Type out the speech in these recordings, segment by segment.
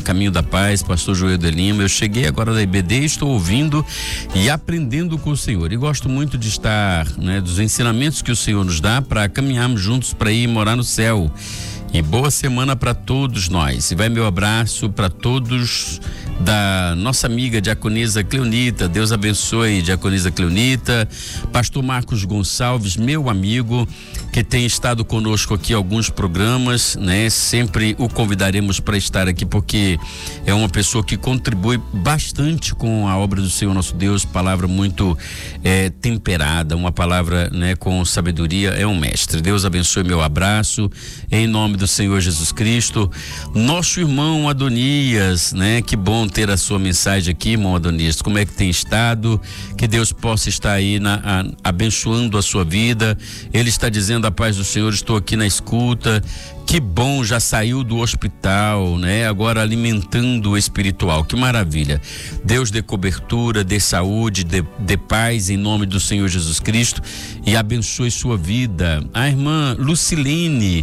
Caminho da Paz, pastor Joeldo de Lima. Eu cheguei agora da IBD, estou ouvindo e aprendendo com o Senhor. E gosto muito de estar, dos ensinamentos que o Senhor nos dá para caminharmos juntos para ir morar no céu. E boa semana para todos nós. E vai meu abraço para todos da nossa amiga Diaconisa Cleonita. Deus abençoe, Diaconisa Cleonita. Pastor Marcos Gonçalves, meu amigo, que tem estado conosco aqui em alguns programas, Sempre o convidaremos para estar aqui, porque é uma pessoa que contribui bastante com a obra do Senhor nosso Deus. Palavra muito temperada, uma palavra, com sabedoria. É um mestre. Deus abençoe, meu abraço em nome do Senhor Jesus Cristo. Nosso irmão Adonias, que bom ter a sua mensagem aqui, irmão Adonias. Como é que tem estado? Que Deus possa estar aí abençoando a sua vida. Ele está dizendo: a paz do Senhor, estou aqui na escuta. Que bom, já saiu do hospital, Agora alimentando o espiritual. Que maravilha. Deus dê cobertura, dê saúde, dê paz em nome do Senhor Jesus Cristo e abençoe sua vida. A irmã Luciline,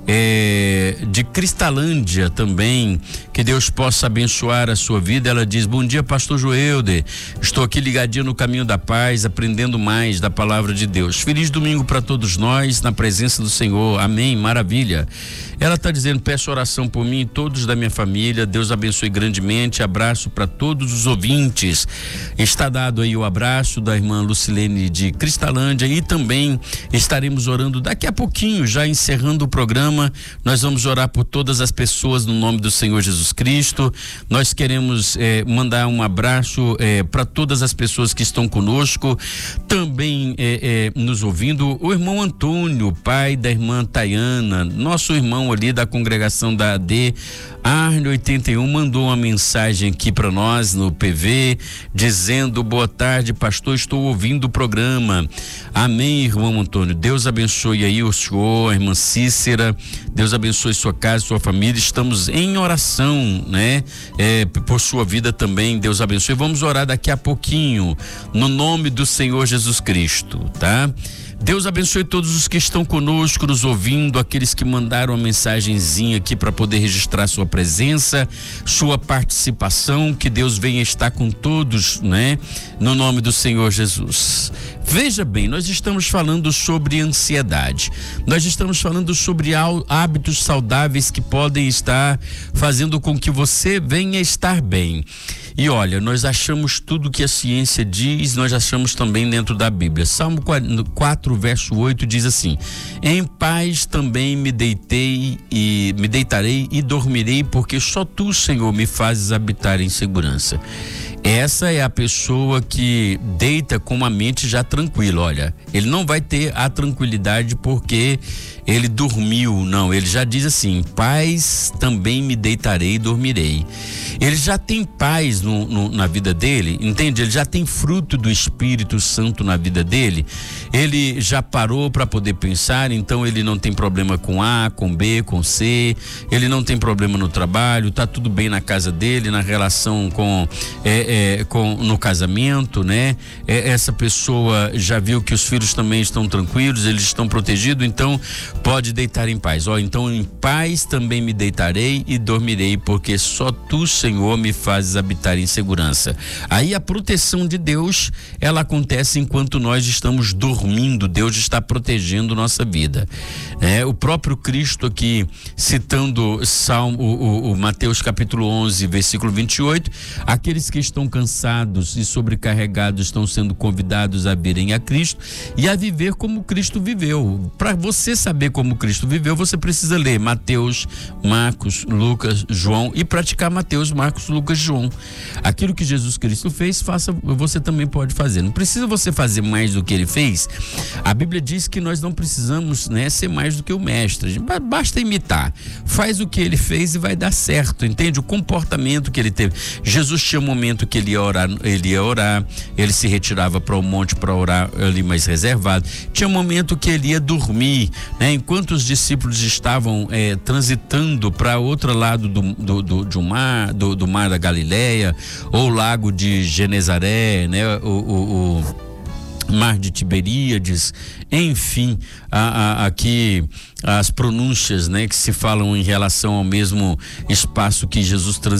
de Cristalândia também, que Deus possa abençoar a sua vida. Ela diz: bom dia, pastor Joelder, estou aqui ligadinho no Caminho da Paz, aprendendo mais da palavra de Deus. Feliz domingo para todos nós, na presença do Senhor, amém, maravilha. Ela está dizendo: peço oração por mim e todos da minha família, Deus abençoe grandemente, abraço para todos os ouvintes. Está dado aí o abraço da irmã Lucilene de Cristalândia, e também estaremos orando daqui a pouquinho, já encerrando o programa. Nós vamos orar por todas as pessoas no nome do Senhor Jesus Cristo. Nós queremos mandar um abraço para todas as pessoas que estão conosco, também nos ouvindo. O irmão Antônio, pai da irmã Tayana, nosso irmão ali da congregação da AD Arne 81, mandou uma mensagem aqui para nós no PV, dizendo: boa tarde, pastor, estou ouvindo o programa. Amém, irmão Antônio. Deus abençoe aí o senhor, a irmã Cícera. Deus abençoe sua casa, sua família. Estamos em oração, por sua vida também. Deus abençoe. Vamos orar daqui a pouquinho, no nome do Senhor Jesus Cristo, tá? Deus abençoe todos os que estão conosco, nos ouvindo, aqueles que mandaram uma mensagenzinha aqui para poder registrar sua presença, sua participação. Que Deus venha estar com todos, no nome do Senhor Jesus. Veja bem, nós estamos falando sobre ansiedade. Nós estamos falando sobre hábitos saudáveis que podem estar fazendo com que você venha estar bem. E olha, nós achamos tudo que a ciência diz, nós achamos também dentro da Bíblia. Salmo 4, verso 8 diz assim: em paz também me deitarei e dormirei, porque só tu, Senhor, me fazes habitar em segurança. Essa é a pessoa que deita com uma mente já tranquila. Olha, ele não vai ter a tranquilidade porque ele dormiu, não. Ele já diz assim: paz também me deitarei e dormirei. Ele já tem paz na vida dele, entende? Ele já tem fruto do Espírito Santo na vida dele. Ele já parou para poder pensar, então ele não tem problema com A, com B, com C. Ele não tem problema no trabalho, tá tudo bem na casa dele, na relação no casamento, essa pessoa já viu que os filhos também estão tranquilos, eles estão protegidos, então pode deitar em paz. Então em paz também me deitarei e dormirei, porque só tu, Senhor, me fazes habitar em segurança. Aí a proteção de Deus, ela acontece enquanto nós estamos dormindo. Deus está protegendo nossa vida. O próprio Cristo aqui, citando o Mateus capítulo 11, versículo 28, aqueles que estão cansados e sobrecarregados estão sendo convidados a virem a Cristo e a viver como Cristo viveu. Para você saber como Cristo viveu, você precisa ler Mateus, Marcos, Lucas, João e praticar Mateus, Marcos, Lucas, João. Aquilo que Jesus Cristo fez, você também pode fazer. Não precisa você fazer mais do que ele fez. A Bíblia diz que nós não precisamos, ser mais do que o mestre. Basta imitar. Faz o que ele fez e vai dar certo, entende? O comportamento que ele teve. Jesus tinha um momento que ele ia orar, ele se retirava para o monte para orar ali mais reservado. Tinha um momento que ele ia dormir, enquanto os discípulos estavam transitando para outro lado do mar da Galileia, ou lago de Genezaré, o Mar de Tiberíades, enfim, aqui as pronúncias, que se falam em relação ao mesmo espaço que Jesus